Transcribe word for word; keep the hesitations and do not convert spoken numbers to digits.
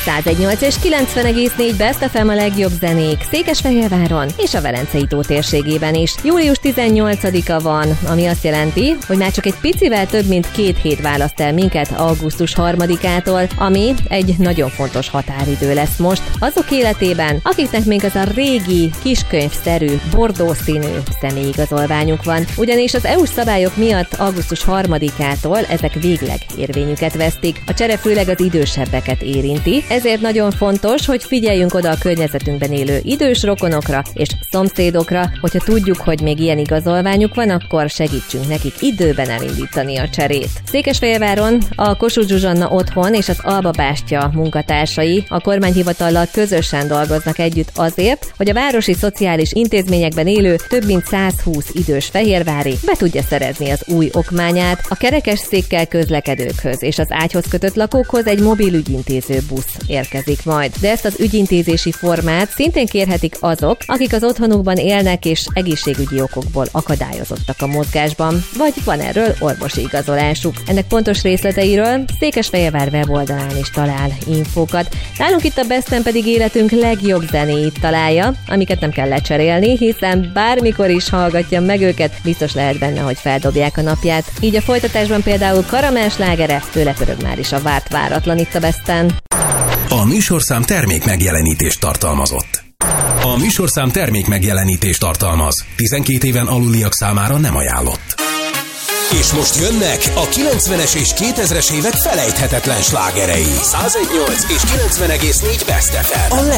száz egy nyolc és kilencven egész négy Best ef em a legjobb zenék Székesfehérváron és a Velencei tó térségében is. július tizennyolcadika van, ami azt jelenti, hogy már csak egy picivel több mint két hét választ el minket augusztus harmadikától, ami egy nagyon fontos határidő lesz most azok életében, akiknek még az a régi, kiskönyvszerű, bordószínű személyigazolványuk van. Ugyanis az é u-s szabályok miatt augusztus harmadikától ezek végleg érvényüket vesztik. A csere főleg az idősebbeket érinti, ezért nagyon fontos, hogy figyeljünk oda a környezetünkben élő idős rokonokra és szomszédokra, hogyha tudjuk, hogy még ilyen igazolványuk van, akkor segítsünk nekik időben elindítani a cserét. Székesfehérváron a Kossuth Zsuzsanna Otthon és az Alba Bástya munkatársai a kormányhivatallal közösen dolgoznak együtt azért, hogy a városi szociális intézményekben élő több mint százhúsz idős fehérvári be tudja szerezni az új okmányát. A kerekesszékkel közlekedőkhöz és az ágyhoz kötött lakókhoz egy mobil ügyintéző busz érkezik majd. De ezt az ügyintézési formát szintén kérhetik azok, akik az otthonukban élnek és egészségügyi okokból akadályozottak a mozgásban, vagy van erről orvosi igazolásuk. Ennek pontos részleteiről Székesfehérvár weboldalán is talál infókat. Nálunk itt a Besten pedig életünk legjobb zenéit találja, amiket nem kell lecserélni, hiszen bármikor is hallgatja meg őket, biztos lehet benne, hogy feldobják a napját. Így a folytatásban például Karamell slágere, tőle pörög már is a várt váratlan itt a Besten. A műsorszám termék megjelenítést tartalmazott. A műsorszám termék megjelenítést tartalmaz. tizenkét éven aluliak számára nem ajánlott. És most jönnek a kilencvenes és kétezres évek felejthetetlen slágerei. száz egy nyolc és kilencven egész négy Best ef em. A